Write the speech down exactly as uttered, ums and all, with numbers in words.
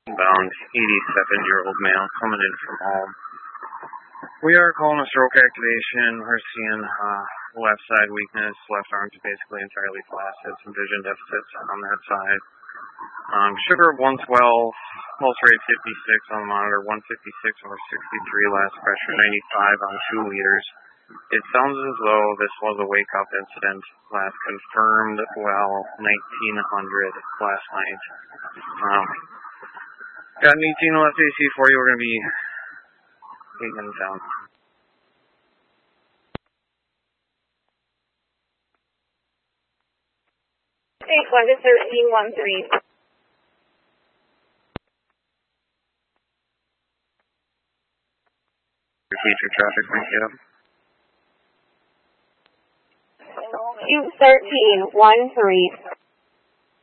bound eighty-seven-year-old male coming in from home. We are calling a stroke activation. We're seeing uh, left side weakness, left arm's basically entirely flaccid, some vision deficits on that side. Um, sugar of one twelve, pulse rate fifty-six on the monitor, one fifty-six over sixty-three, last pressure ninety-five on two liters. It sounds as though this was a wake-up incident, last confirmed well nineteen hundred last night. Um, got an eighteen left A C for you. We're going to be eight minutes down. eight one to thirteen one three. Repeat your traffic, thank you. thirteen one three.